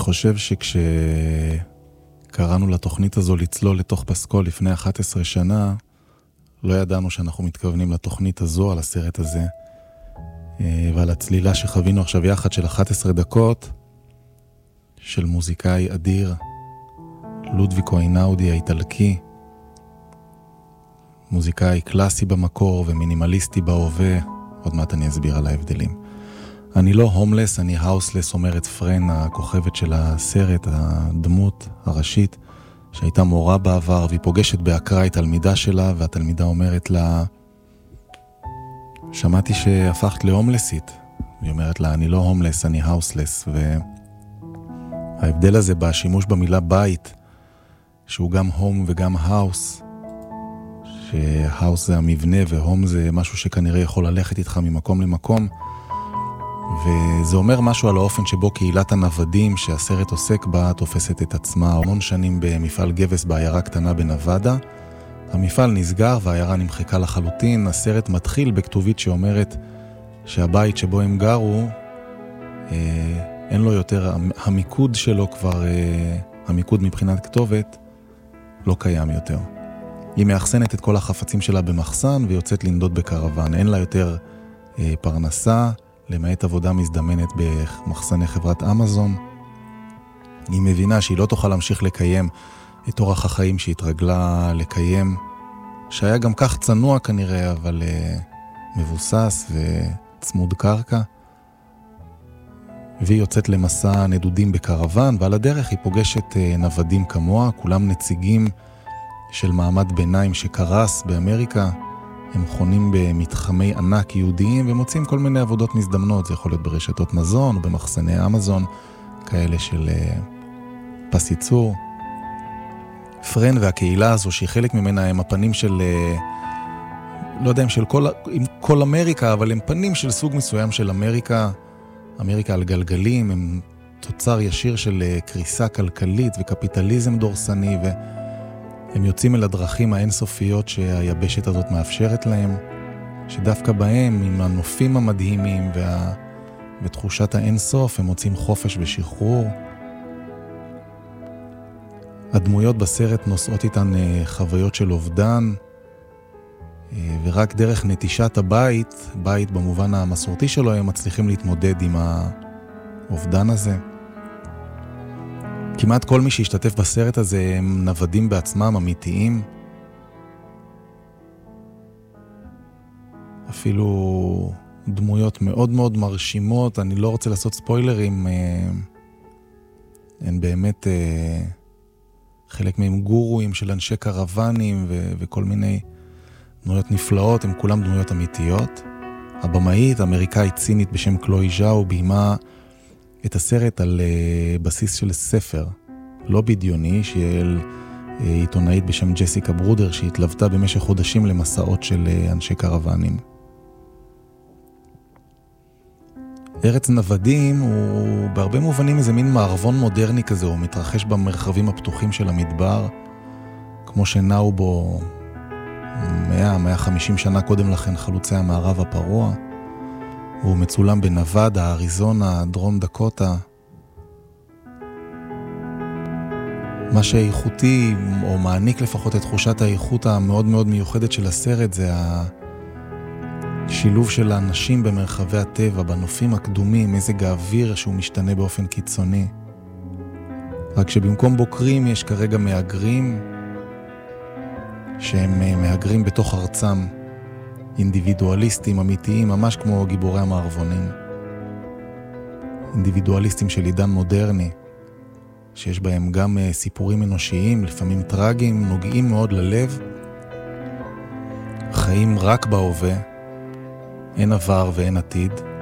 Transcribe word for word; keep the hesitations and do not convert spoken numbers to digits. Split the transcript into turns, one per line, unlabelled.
חושב שכשקראנו לתוכנית הזו לצלול לתוך פסקול לפני אחת עשרה שנה, לא ידענו שאנחנו מתכוונים לתוכנית הזו, על הסרט הזה, ועל הצלילה שחווינו עכשיו יחד של אחת עשרה דקות, של מוזיקאי אדיר, לודוויקו אינאודי האיטלקי, מוזיקאי קלאסי במקור ומינימליסטי בהווה. עוד מעט אני אסביר על ההבדלים. אני לא הומלס, אני האוסלס, אומרת פרן, הכוכבת של הסרט, הדמות הראשית, שהייתה מורה בעבר, והיא פוגשת באקראי תלמידה שלה, והתלמידה אומרת לה, שמעתי שהפכת להומלסית. היא אומרת לה, אני לא הומלס, אני האוסלס. וההבדל הזה בשימוש במילה בית, שהוא גם הום וגם האוס, שהאוס זה המבנה והום זה משהו שכנראה יכול ללכת איתך ממקום למקום, וזה אומר משהו על האופן שבו קהילת הנוודים שהסרט עוסק בה תופסת את עצמה. המון שנים במפעל גבס בעיירה קטנה בנבדה, המפעל נסגר והעיירה נמחקה לחלוטין. הסרט מתחיל בכתובית שאומרת שהבית שבו הם גרו, אה, אין לו יותר, המיקוד שלו כבר, אה, המיקוד מבחינת כתובת, לא קיים יותר. היא מאחסנת את כל החפצים שלה במחסן ויוצאת לנדוד בקרוון. אין לה יותר אה, פרנסה, למעט עבודה מזדמנת במחסני חברת אמזון. היא מבינה שהיא לא תוכל להמשיך לקיים את אורח החיים שהתרגלה לקיים, שהיה גם כך צנוע כנראה, אבל uh, מבוסס וצמוד קרקע. והיא יוצאת למסע נדודים בקרוון, ועל הדרך היא פוגשת uh, נוודים כמוה, כולם נציגים של מעמד ביניים שקרס באמריקה. הם חונים במתחמי ענק יהודיים ומוצאים כל מיני עבודות מזדמנות. זה יכול להיות ברשתות מזון או במחסני אמזון, כאלה של uh, פס ייצור. פרן והקהילה הזו, שהיא חלק ממנה, הם הפנים של, לא יודע אם של כל, עם כל אמריקה, אבל הם פנים של סוג מסוים של אמריקה, אמריקה על גלגלים, הם תוצר ישיר של קריסה כלכלית וקפיטליזם דורסני, והם יוצאים אל הדרכים האינסופיות שהיבשת הזאת מאפשרת להם, שדווקא בהם, עם הנופים המדהימים וה... ותחושת האינסוף, הם מוצאים חופש ושחרור. הדמויות בסרט נושאות איתן חוויות של אובדן, ורק דרך נטישת הבית, בית במובן המסורתי שלו, הם מצליחים להתמודד עם האובדן הזה. כמעט כל מי שהשתתף בסרט הזה הם נוודים בעצמם, אמיתיים. אפילו דמויות מאוד מאוד מרשימות, אני לא רוצה לעשות ספוילרים, הן באמת... חלק מהם גורואים של אנשי קרוונים ו- וכל מיני דמויות נפלאות, הם כולם דמויות אמיתיות. הבמאית, אמריקאית צינית בשם קלוי ז'או, ביימה את הסרט על uh, בסיס של ספר, לא בדיוני, של uh, עיתונאית בשם ג'סיקה ברודר, שהתלוותה במשך חודשים למסעות של uh, אנשי קרוונים. ארץ נוודים הוא בהרבה מובנים איזה מין מערבון מודרני כזה, הוא מתרחש במרחבים הפתוחים של המדבר, כמו שנעו בו מאה מאה וחמישים שנה קודם לכן חלוצי המערב הפרוע. הוא מצולם בנבדה, אריזונה, דרום דקוטה. מה שאיכותי, או מעניק לפחות את תחושת האיכות המאוד מאוד מיוחדת של הסרט, זה ה... שילוב של האנשים במרחבי הטבע, בנופים הקדומים, מזג האוויר שהוא משתנה באופן קיצוני. רק שבמקום בוקרים יש כרגע מהגרים, שהם מהגרים בתוך ארצם, אינדיבידואליסטים אמיתיים, ממש כמו גיבורי המערבונים. אינדיבידואליסטים של עידן מודרני, שיש בהם גם סיפורים אנושיים, לפעמים טרגיים, נוגעים מאוד ללב, חיים רק בהווה, אין עבר ואין עתיד,